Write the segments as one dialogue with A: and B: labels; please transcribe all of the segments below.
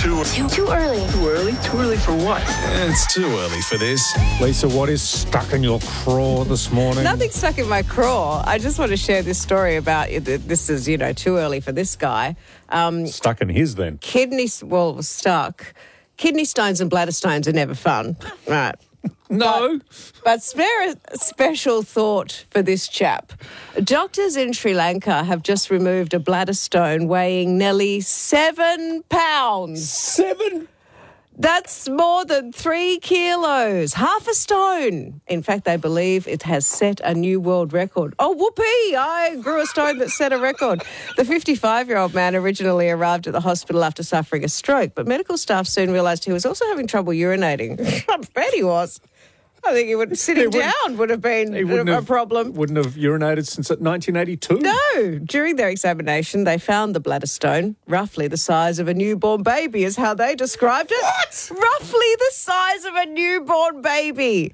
A: Too early.
B: Too early? Too early for what?
C: It's too early for this.
D: Lisa, what is stuck in your craw this morning?
E: Nothing stuck in my craw. I just want to share this story about this is, too early for this guy.
D: Stuck in his then?
E: It was stuck. Kidney stones and bladder stones are never fun. Right.
D: No.
E: But spare a special thought for this chap. Doctors in Sri Lanka have just removed a bladder stone weighing nearly 7 pounds.
D: 7?
E: That's more than 3 kilos, half a stone. In fact, they believe it has set a new world record. Oh, whoopee, I grew a stone that set a record. The 55-year-old man originally arrived at the hospital after suffering a stroke, but medical staff soon realised he was also having trouble urinating. I bet he was. I think sitting down would have been a problem.
D: Wouldn't have urinated since 1982?
E: No. During their examination, they found the bladder stone, roughly the size of a newborn baby is how they described it.
D: What?
E: Roughly the size of a newborn baby.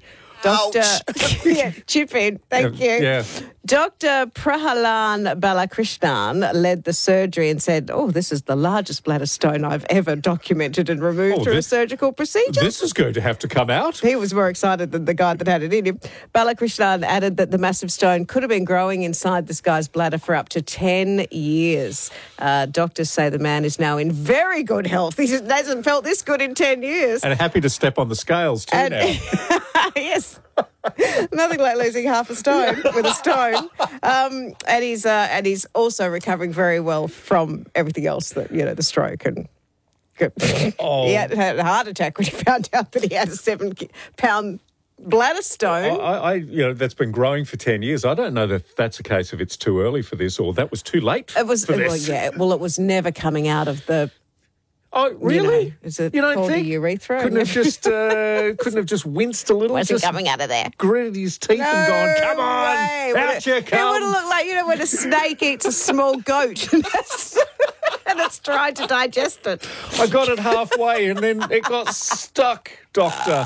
E: Chip in. Thank you.
D: Yeah.
E: Dr. Prahalan Balakrishnan led the surgery and said, this is the largest bladder stone I've ever documented and removed through a surgical procedure.
D: This is going to have to come out.
E: He was more excited than the guy that had it in him. Balakrishnan added that the massive stone could have been growing inside this guy's bladder for up to 10 years. Doctors say the man is now in very good health. He hasn't felt this good in 10 years.
D: And happy to step on the scales too now.
E: Yes. Nothing like losing half a stone with a stone. And he's also recovering very well from everything else that, the stroke and... He had a heart attack when he found out that he had a 7-pound bladder stone.
D: That's been growing for 10 years. I don't know that that's a case of it's too early for this or that was too late for this.
E: It was never coming out of the...
D: Oh, really?
E: Is it
D: you don't
E: called
D: think?
E: A urethra?
D: Couldn't have just winced a little?
E: Where's it coming out of there?
D: Gritted his teeth and gone, come on, out you come.
E: It would have looked like, when a snake eats a small goat and it's trying to digest it.
D: I got it halfway and then it got stuck, Doctor.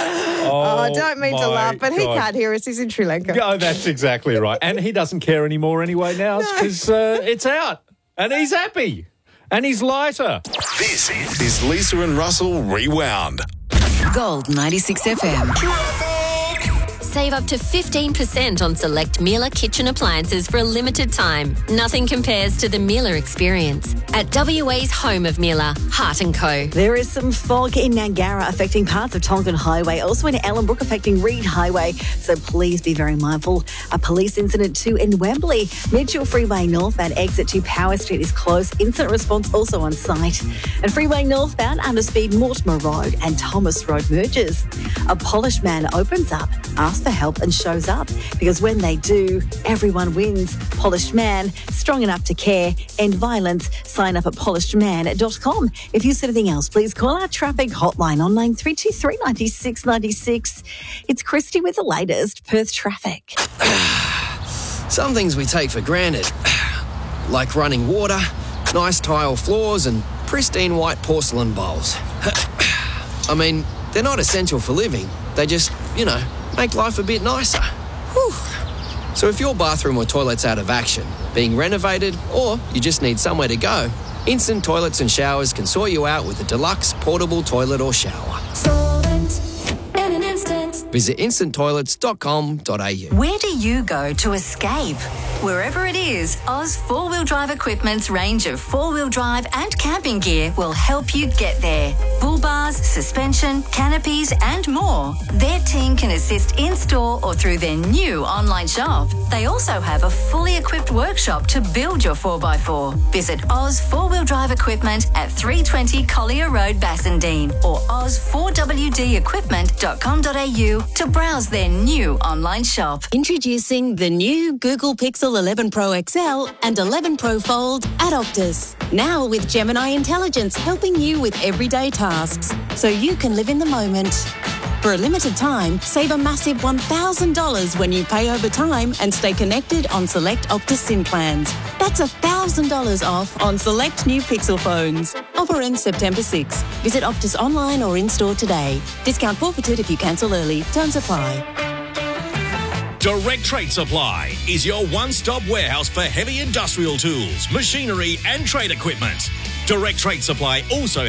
E: I don't mean to laugh, but he can't hear us. He's in Sri Lanka.
D: No, that's exactly right. And he doesn't care anymore anyway now because it's out and he's happy. And he's lighter.
C: This is Lisa and Russell Rewound.
F: Gold 96 FM. Save up to 15% on select Miele kitchen appliances for a limited time. Nothing compares to the Miele experience. At WA's home of Miele, Hart & Co.
G: There is some fog in Nangara affecting parts of Tonkin Highway, also in Ellenbrook affecting Reed Highway, so please be very mindful. A police incident too in Wembley. Mitchell Freeway northbound exit to Power Street is closed. Incident response also on site. And Freeway northbound underspeed Mortimer Road and Thomas Road merges. A Polished Man opens up, asks for help and shows up, because when they do, everyone wins. Polished Man, strong enough to care, end violence. Sign up at polishedman.com. If you see anything else, please call our traffic hotline on 9323 96 96. It's Christy with the latest Perth traffic.
H: Some things we take for granted, like running water, nice tile floors and pristine white porcelain bowls. I mean, they're not essential for living. They just, make life a bit nicer. Whew. So if your bathroom or toilet's out of action, being renovated, or you just need somewhere to go, Instant Toilets and Showers can sort you out with a deluxe portable toilet or shower.
F: In an instant.
H: Visit instanttoilets.com.au.
F: Where do you go to escape? Wherever it is, Oz 4-Wheel Drive Equipment's range of 4-wheel drive and camping gear will help you get there. Bull bars, suspension, canopies and more. Their team can assist in-store or through their new online shop. They also have a fully equipped workshop to build your 4x4. Visit Oz 4-Wheel Drive Equipment at 320 Collier Road, Bassendean or oz4wdequipment.com.au to browse their new online shop.
I: Introducing the new Google Pixel 11 Pro XL and 11 Pro Fold at Optus. Now with Gemini Intelligence helping you with everyday tasks so you can live in the moment. For a limited time, save a massive $1,000 when you pay over time and stay connected on select Optus SIM plans. That's $1,000 off on select new Pixel phones. Offer ends September 6. Visit Optus online or in-store today. Discount forfeited if you cancel early. Terms apply.
J: Direct Trade Supply is your one-stop warehouse for heavy industrial tools, machinery and trade equipment. Direct Trade Supply also